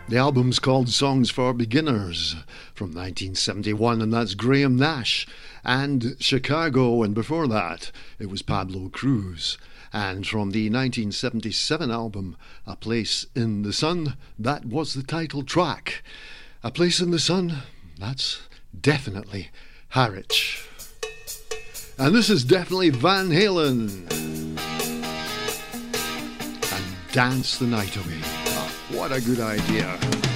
The album's called Songs for Beginners from 1971, and that's Graham Nash and Chicago, and before that it was Pablo Cruz. And from the 1977 album A Place in the Sun, that was the title track. A Place in the Sun, that's definitely Harwich. And this is definitely Van Halen and Dance the Night Away. Oh, what a good idea.